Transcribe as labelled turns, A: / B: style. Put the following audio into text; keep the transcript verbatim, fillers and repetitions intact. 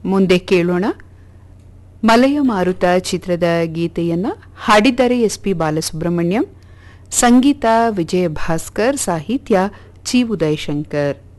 A: ಮುಂದೆ ಕೇಳೋಣ ಮಲಯ ಮಾರುತ ಚಿತ್ರದ ಗೀತೆಯನ್ನ ಹಾಡಿದ್ದಾರೆ ಎಸ್ ಪಿ ಬಾಲಸುಬ್ರಹ್ಮಣ್ಯಂ, ಸಂಗೀತ ವಿಜಯ ಭಾಸ್ಕರ್, ಸಾಹಿತ್ಯ ಚಿ ಉದಯಶಂಕರ್.